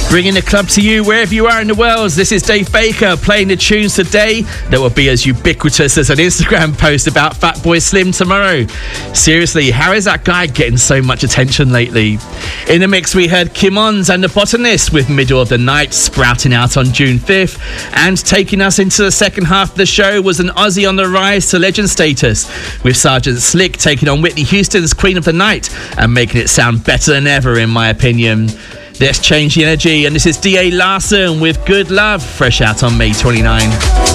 Bringing the club to you wherever you are in the world. This is Dave Baker playing the tunes today that will be as ubiquitous as an Instagram post about Fatboy Slim tomorrow. Seriously, how is that guy getting so much attention lately? In the mix, we heard Kim Ons and the Botanist with Middle of the Night sprouting out on June 5th. And taking us into the second half of the show was an Aussie on the rise to legend status, with Sergeant Slick taking on Whitney Houston's Queen of the Night and making it sound better than ever, in my opinion. Let's change the energy, and this is D.A. Larson with Good Love, fresh out on May 29.